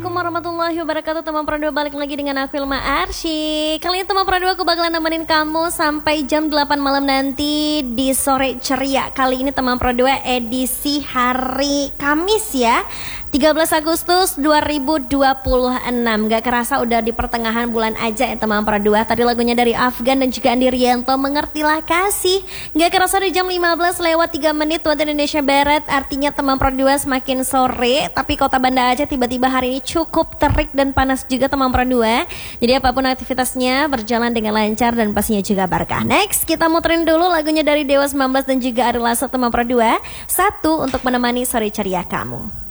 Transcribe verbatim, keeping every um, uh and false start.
Assalamualaikum warahmatullahi wabarakatuh. Teman Pro dua balik lagi dengan aku Ilma Arsy. Kali ini teman Pro dua aku bakalan nemenin kamu sampai jam delapan malam nanti di Sore Ceria. Kali ini teman Pro dua edisi hari Kamis ya, tiga belas Agustus dua ribu dua puluh enam. Gak kerasa udah di pertengahan bulan aja ya teman Pro dua. Tadi lagunya dari Afgan dan juga Andi Rianto, Mengertilah Kasih. Gak kerasa di jam lima belas lewat tiga menit waktu Indonesia Barat. Artinya teman Pro dua semakin sore, tapi kota Banda Aceh tiba-tiba hari ini cukup terik dan panas juga teman Pro dua. Jadi apapun aktivitasnya berjalan dengan lancar dan pastinya juga berkah. Next kita muterin dulu lagunya dari Dewa sembilan belas dan juga Ari Lasso teman Pro dua. Satu untuk menemani sore ceria kamu.